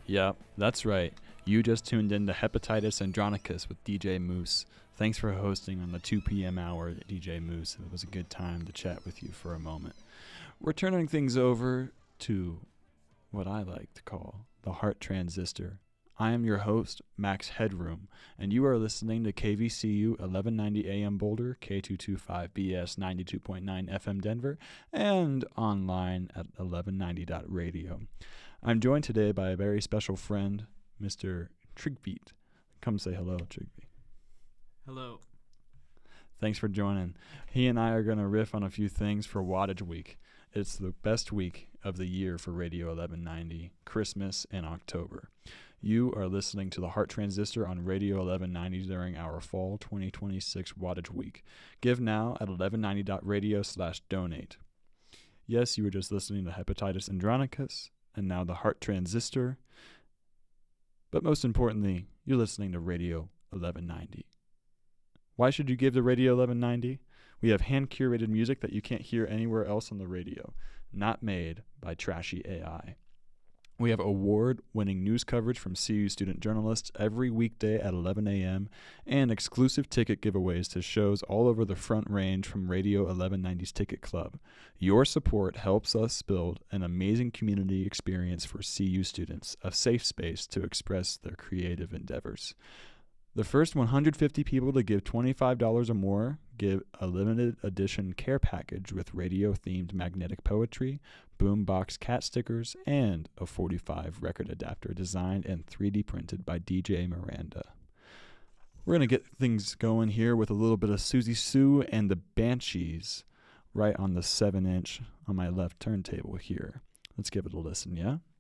Yep, that's right. You just tuned in to Hepatitis Andronicus with DJ Moose. Thanks for hosting on the 2 p.m. hour, DJ Moose. It was a good time to chat with you for a moment. We're turning things over to what I like to call the Heart Transistor. I am your host, Max Headroom, and you are listening to KVCU 1190 AM Boulder, K225BS 92.9 FM Denver, and online at 1190.radio. I'm joined today by a very special friend, Mr. Trigbeat. Come say hello, Trigbeat. Hello. Thanks for joining. He and I are going to riff on a few things for Wattage Week. It's the best week of the year for Radio 1190, Christmas and October. You are listening to the Heart Transistor on Radio 1190 during our Fall 2026 Wattage Week. Give now at 1190.radio/donate. Yes, you were just listening to Hepatitis Andronicus, and now the Heart Transistor. But most importantly, you're listening to Radio 1190. Why should you give to Radio 1190? We have hand-curated music that you can't hear anywhere else on the radio, not made by trashy AI. We have award-winning news coverage from CU student journalists every weekday at 11 a.m. and exclusive ticket giveaways to shows all over the Front Range from Radio 1190's Ticket Club. Your support helps us build an amazing community experience for CU students, a safe space to express their creative endeavors. The first 150 people to give $25 or more get a limited edition care package with radio-themed magnetic poetry, boombox cat stickers, and a 45 record adapter designed and 3D printed by DJ Miranda. We're going to get things going here with a little bit of Susie Sue and the Banshees right on the 7-inch on my left turntable here. Let's give it a listen, yeah?